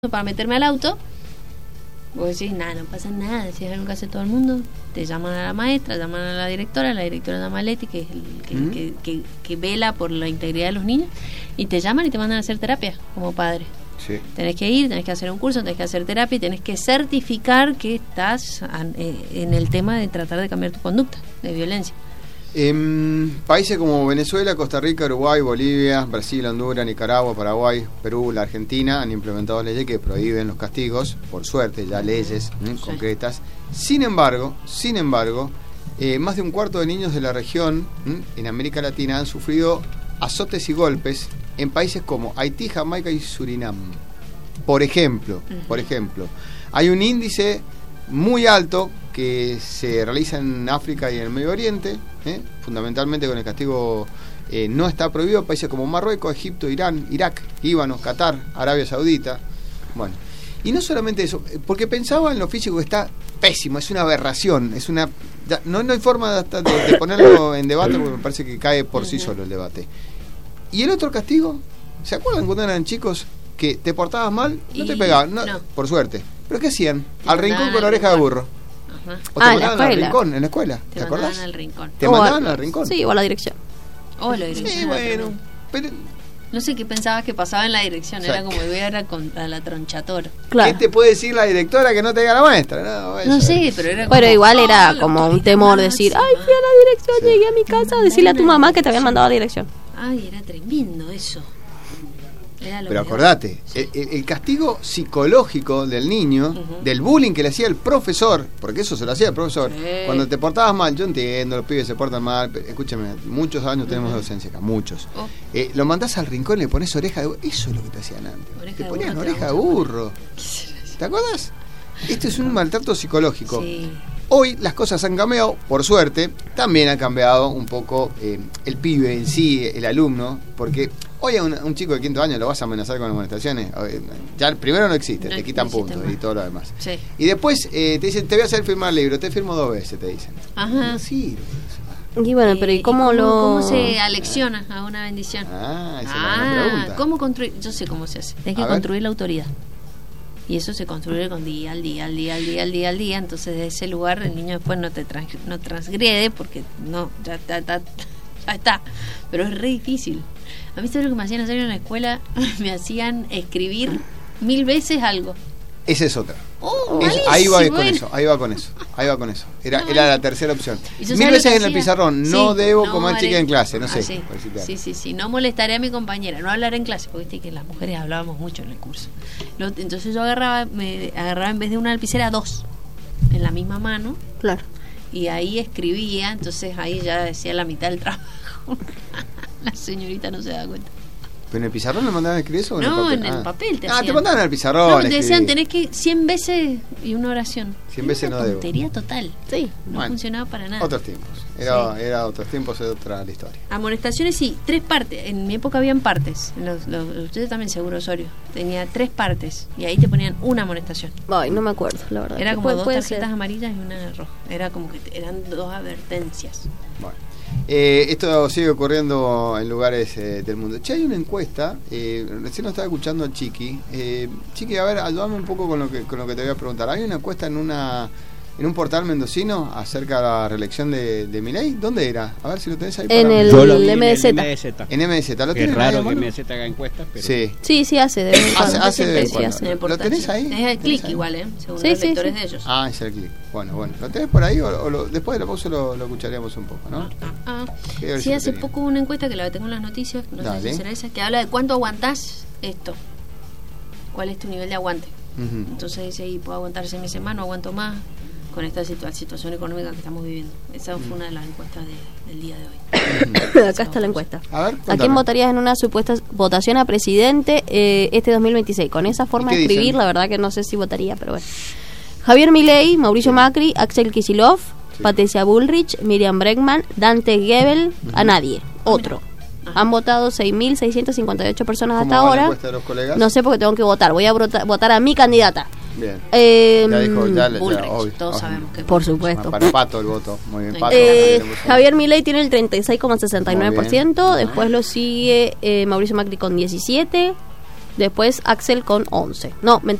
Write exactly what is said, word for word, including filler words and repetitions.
para meterme al auto, vos decís, nada, no pasa nada, si es algo que hace todo el mundo, te llaman a la maestra, llaman a la directora, la directora llama a Leti, que es el que, mm. que, que, que vela por la integridad de los niños, y te llaman y te mandan a hacer terapia como padre. Sí. Tenés que ir, tenés que hacer un curso, tenés que hacer terapia y tenés que certificar que estás en el tema de tratar de cambiar tu conducta de violencia. En países como Venezuela, Costa Rica, Uruguay, Bolivia, Brasil, Honduras, Nicaragua, Paraguay, Perú, la Argentina han implementado leyes que prohíben los castigos, por suerte ya leyes ¿eh? sí. concretas. Sin embargo, sin embargo, eh, más de un cuarto de niños de la región ¿eh? en América Latina han sufrido azotes y golpes en países como Haití, Jamaica y Surinam. Por ejemplo, uh-huh. por ejemplo, hay un índice muy alto que se realiza en África y en el Medio Oriente, ¿eh? fundamentalmente con el castigo eh, no está prohibido, países como Marruecos, Egipto, Irán, Irak, Líbano, Qatar, Arabia Saudita. Bueno, y no solamente eso, porque pensaba en lo físico que está pésimo, es una aberración, es una ya, no, no hay forma de, de, de ponerlo en debate porque me parece que cae por sí solo el debate. Y el otro castigo, ¿se acuerdan cuando eran chicos que te portabas mal? No te pegaban, no, no. por suerte. ¿Pero qué hacían? Te al rincón con la oreja de burro. Ajá. O te ah, mandaban al rincón, en la escuela, ¿te, te acordás? Al rincón. Te o mandaban a, al rincón. Sí, o a la dirección. O a la dirección. Sí, bueno, pero... No sé qué pensabas que pasaba en la dirección, o sea, era como voy a ir a la tronchatora. Claro. ¿Qué te puede decir la directora que no te diga la maestra? No, no sé, pero era Pero como, igual era oh, como un temor decir, ay, fui a la dirección, sí. llegué a mi casa a decirle a tu mamá que te habían mandado a la dirección. Ay, era tremendo eso. Pero acordate, sí. el, el castigo psicológico del niño, uh-huh. del bullying que le hacía el profesor, porque eso se lo hacía el profesor, sí. cuando te portabas mal, yo entiendo, los pibes se portan mal, pero, escúchame, muchos años uh-huh. tenemos docencia acá, muchos. Oh. Eh, lo mandás al rincón y le pones oreja de burro, eso es lo que te hacían antes, oreja te ponían burro, oreja de burro. ¿Te acuerdas? Esto es un maltrato psicológico. Sí. Hoy las cosas han cambiado, por suerte, también ha cambiado un poco eh, el pibe en sí, el alumno, porque hoy a un, un chico de quinto año lo vas a amenazar con amonestaciones, ya primero no existe, no te quitan puntos y todo lo demás. Sí. Y después eh, te dicen, te voy a hacer firmar el libro, te firmo dos veces, te dicen. Ajá. No sirve. Y bueno, pero ¿y cómo, ¿Y cómo lo...? ¿Cómo se alecciona a una bendición? Ah, esa ah, es la pregunta. ¿Cómo construir? Yo sé cómo se hace. Tienes que construir la autoridad. Y eso se construye con día al día, al día, al día, al día, al día. Entonces, de ese lugar, el niño después no te trans, no transgrede porque no, ya, ya, ya, ya está. Pero es re difícil. A mí, ¿sabes lo que me hacían hacer en la escuela? Me hacían escribir mil veces algo. Esa es otra. Oh, es, ahí va con eso, ahí va con eso, ahí va con eso. Era, no, era la tercera opción. Mil veces en el pizarrón, no sí, debo no comer chicle en clase, no ah, sé. Sí. sí, sí, sí, no molestaré a mi compañera, no hablaré en clase, porque viste que las mujeres hablábamos mucho en el curso. Entonces yo agarraba, me agarraba en vez de una lapicera dos, en la misma mano. Claro. Y ahí escribía, entonces ahí ya decía la mitad del trabajo. La señorita no se da cuenta. ¿Pero en el pizarrón le mandaban a escribir eso o en no, el papel? en el ah. papel te Ah, hacían. te mandaban al pizarrón. No, te decían, tenés que cien veces y una oración. cien veces no debo. Tontería total. Sí. No bueno, funcionaba para nada. Otros tiempos. Era, sí. era otros tiempos, era otra la historia. Amonestaciones, sí, tres partes. En mi época habían partes. Los, los, ustedes también seguro, Osorio. Tenía tres partes y ahí te ponían una amonestación. Ay, no me acuerdo, la verdad. Era como puede, dos puede tarjetas ser. amarillas y una roja. Era como que eran dos advertencias. Bueno. Eh, esto sigue ocurriendo en lugares eh, del mundo. Che, hay una encuesta, eh, recién lo estaba escuchando a Chiqui. Eh, Chiqui, a ver, ayúdame un poco con lo que con lo que te voy a preguntar. Hay una encuesta en una en un portal mendocino acerca de la reelección de, de Milei. ¿Dónde era? A ver si lo tenés ahí. En para el, Yo lo vi M D Z. En el M D Z. En M D Z, ¿lo Qué tenés raro ahí, que M D Z haga encuestas, pero... Sí. Sí, sí hace. De vez en Hace, cuando, hace de vez en sí cuando. hace. ¿Lo tenés ahí? Es el clic igual, ¿eh? Según sí, los sí, lectores sí. de ellos. Ah, es el clic. Bueno, bueno. ¿Lo tenés por ahí o, o lo, después de la pausa lo, lo escucharíamos un poco, ¿no? Ah, sí, sí, hace poco hubo una encuesta que la tengo en las noticias, no Dale. sé si será esa, que habla de cuánto aguantás esto. ¿Cuál es tu nivel de aguante? Uh-huh. Entonces dice, y puedo aguantar seis meses más, no aguanto más con esta situa- situación económica que estamos viviendo. Esa fue una de las encuestas de, del día de hoy. Acá está la encuesta. A ver, ¿A quién votarías en una supuesta votación a presidente eh, este dos mil veintiséis? Con esa forma de escribir, dicen? La verdad que no sé si votaría, pero bueno. Javier Milei, Mauricio sí. Macri, Axel Kicillof, sí. Patricia Bullrich, Miriam Bregman, Dante Gebel, uh-huh. a nadie. Otro. Ajá. Han votado seis mil seiscientas cincuenta y ocho personas hasta ahora. De los colegas? No sé porque tengo que votar. Voy a votar, votar a mi candidata. Bien. Eh, ya dijo, ya, Bullrich, ya, obvio, todos obvio. sabemos que por supuesto. Para Pato el voto, muy bien. Pato, eh, Javier Milei tiene el treinta y seis coma sesenta y nueve por ciento, después lo sigue eh, Mauricio Macri con diecisiete por ciento, Después Axel con once. No, mentira.